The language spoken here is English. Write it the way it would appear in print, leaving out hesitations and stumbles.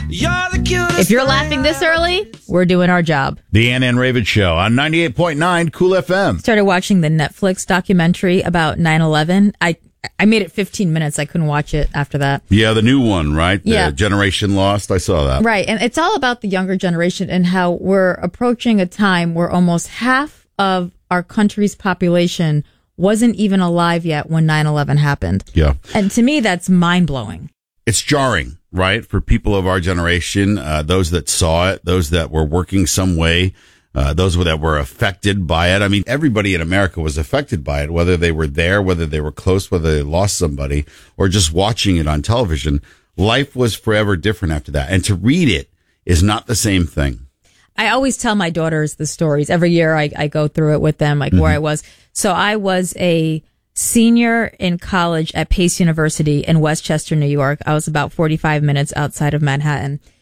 You're the cutest. If you're laughing this early, we're doing our job. The Ann and Raven Show on 98.9 Cool FM. Started watching the Netflix documentary about 9/11. I made it 15 minutes. I couldn't watch it after that. Yeah, the new one, right? Yeah. The Generation Lost. I saw that. Right. And it's all about the younger generation and how we're approaching a time where almost half of our country's population wasn't even alive yet when 9/11 happened. Yeah. And to me, that's mind-blowing. It's jarring, right? For people of our generation, those that saw it, those that were working some way, those that were affected by it. I mean, everybody in America was affected by it, whether they were there, whether they were close, whether they lost somebody, or just watching it on television. Life was forever different after that. And to read it is not the same thing. I always tell my daughters the stories. Every year I go through it with them, like where I was. So I was a senior in college at Pace University in Westchester, New York. I was about 45 minutes outside of Manhattan.